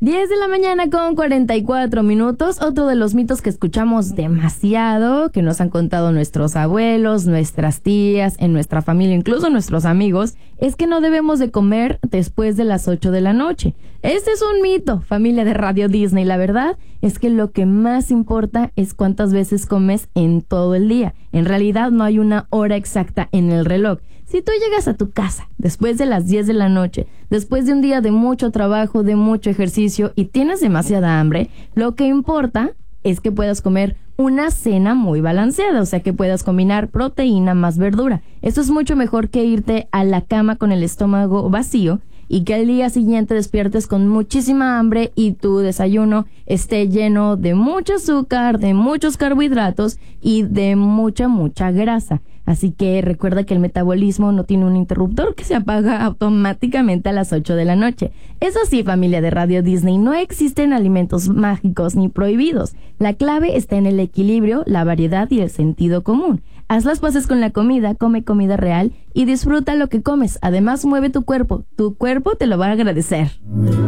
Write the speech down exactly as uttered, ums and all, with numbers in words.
diez de la mañana con cuarenta y cuatro minutos. Otro de los mitos que escuchamos demasiado, que nos han contado nuestros abuelos, nuestras tías, en nuestra familia, incluso nuestros amigos, es que no debemos de comer después de las ocho de la noche. Este es un mito, familia de Radio Disney. La verdad es que lo que más importa es cuántas veces comes en todo el día. En realidad no hay una hora exacta en el reloj. Si tú llegas a tu casa después de las diez de la noche, después de un día de mucho trabajo, de mucho ejercicio y tienes demasiada hambre, lo que importa es que puedas comer una cena muy balanceada, o sea que puedas combinar proteína más verdura. Esto es mucho mejor que irte a la cama con el estómago vacío y que al día siguiente despiertes con muchísima hambre y tu desayuno esté lleno de mucho azúcar, de muchos carbohidratos y de mucha, mucha grasa. Así que recuerda que el metabolismo no tiene un interruptor que se apaga automáticamente a las ocho de la noche. Eso sí, familia de Radio Disney, no existen alimentos mágicos ni prohibidos. La clave está en el equilibrio, la variedad y el sentido común. Haz las paces con la comida, come comida real y disfruta lo que comes. Además, mueve tu cuerpo. Tu cuerpo te lo va a agradecer.